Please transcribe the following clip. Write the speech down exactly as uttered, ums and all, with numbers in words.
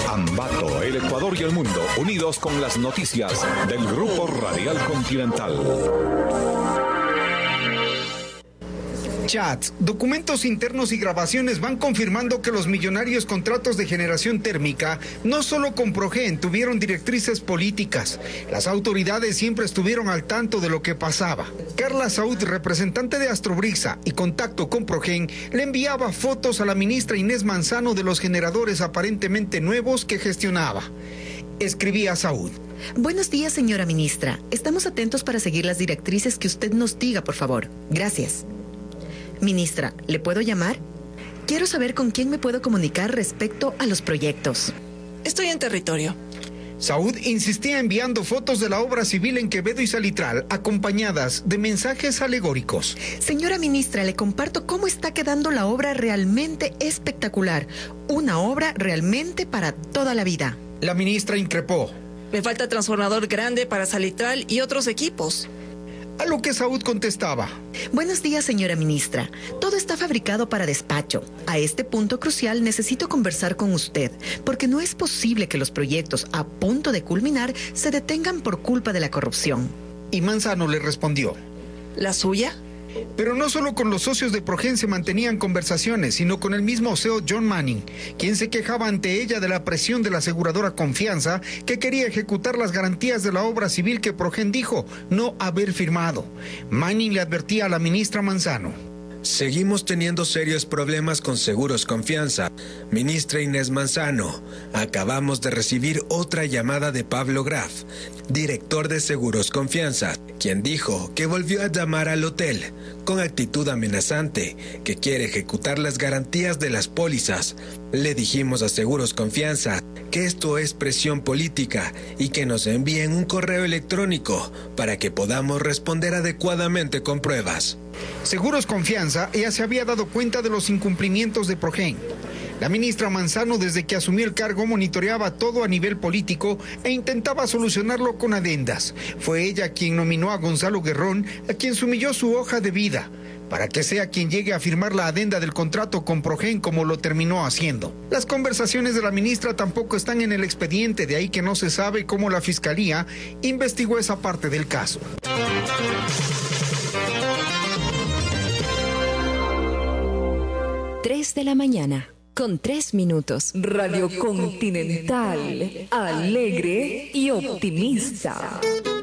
Ambato, el Ecuador y el mundo, unidos con las noticias del Grupo Radial Continental. Chats, documentos internos y grabaciones van confirmando que los millonarios contratos de generación térmica no solo con Progen tuvieron directrices políticas. Las autoridades siempre estuvieron al tanto de lo que pasaba. Carla Saúd, representante de Astrobrisa y contacto con Progen, le enviaba fotos a la ministra Inés Manzano de los generadores aparentemente nuevos que gestionaba. Escribía Saúd. Buenos días, señora ministra. Estamos atentos para seguir las directrices que usted nos diga, por favor. Gracias. Ministra, ¿le puedo llamar? Quiero saber con quién me puedo comunicar respecto a los proyectos. Estoy en territorio. Saúd insistía enviando fotos de la obra civil en Quevedo y Salitral, acompañadas de mensajes alegóricos. Señora ministra, le comparto cómo está quedando la obra realmente espectacular. Una obra realmente para toda la vida. La ministra increpó. Me falta transformador grande para Salitral y otros equipos. A lo que Saúd contestaba. Buenos días, señora ministra. Todo está fabricado para despacho. A este punto crucial necesito conversar con usted, porque no es posible que los proyectos a punto de culminar se detengan por culpa de la corrupción. Y Manzano le respondió. ¿La suya? Pero no solo con los socios de Progen se mantenían conversaciones, sino con el mismo C E O John Manning, quien se quejaba ante ella de la presión de la aseguradora Confianza, que quería ejecutar las garantías de la obra civil que Progen dijo no haber firmado. Manning le advertía a la ministra Manzano. Seguimos teniendo serios problemas con Seguros Confianza. Ministra Inés Manzano, acabamos de recibir otra llamada de Pablo Graf, director de Seguros Confianza, quien dijo que volvió a llamar al hotel con actitud amenazante, que quiere ejecutar las garantías de las pólizas. Le dijimos a Seguros Confianza que esto es presión política y que nos envíen un correo electrónico para que podamos responder adecuadamente con pruebas. Seguros Confianza ya se había dado cuenta de los incumplimientos de Progen. La ministra Manzano, desde que asumió el cargo, monitoreaba todo a nivel político e intentaba solucionarlo con adendas. Fue ella quien nominó a Gonzalo Guerrón, a quien sumilló su hoja de vida, para que sea quien llegue a firmar la adenda del contrato con Progen como lo terminó haciendo. Las conversaciones de la ministra tampoco están en el expediente, de ahí que no se sabe cómo la Fiscalía investigó esa parte del caso. Tres de la mañana, con tres minutos. Radio Continental, alegre y optimista.